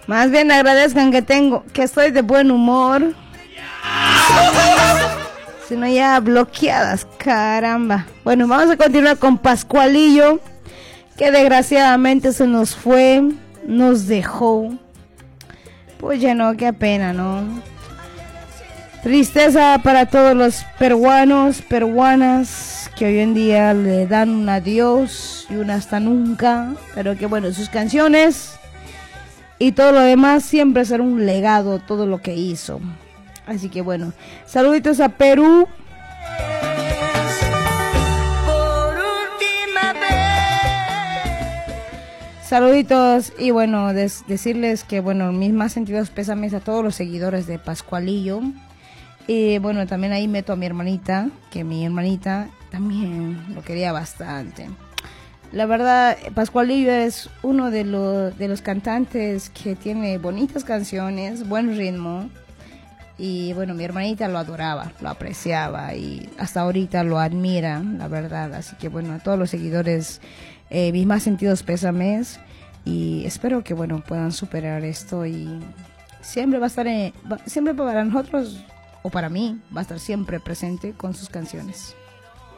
Más bien agradezcan que estoy de buen humor. Si no, ya bloqueadas, caramba. Bueno, vamos a continuar con Pascualillo, que desgraciadamente se nos fue, nos dejó. Pues ya no, qué pena, ¿no? Tristeza para todos los peruanos, peruanas, que hoy en día le dan un adiós y un hasta nunca. Pero que bueno, sus canciones y todo lo demás siempre será un legado, todo lo que hizo. Así que bueno, saluditos a Perú. Saluditos y bueno, decirles que bueno, mis más sentidos pésames a todos los seguidores de Pascualillo. Y bueno, también ahí meto a mi hermanita, que mi hermanita también lo quería bastante. La verdad, Pascualillo es uno de los cantantes que tiene bonitas canciones, buen ritmo. Y bueno, mi hermanita lo adoraba, lo apreciaba y hasta ahorita lo admira, la verdad. Así que bueno, a todos los seguidores, mis más sentidos pésames. Y espero que bueno, puedan superar esto y siempre va a estar, siempre para nosotros o para mí, va a estar siempre presente con sus canciones.